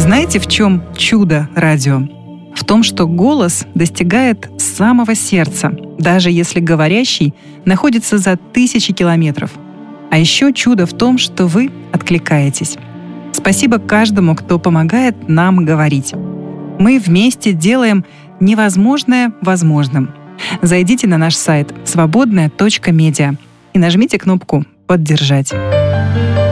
Знаете, в чем чудо радио? В том, что голос достигает самого сердца, даже если говорящий находится за тысячи километров. А еще чудо в том, что вы откликаетесь. Спасибо каждому, кто помогает нам говорить. Мы вместе делаем невозможное возможным. Зайдите на наш сайт свободная.медиа и нажмите кнопку «Поддержать».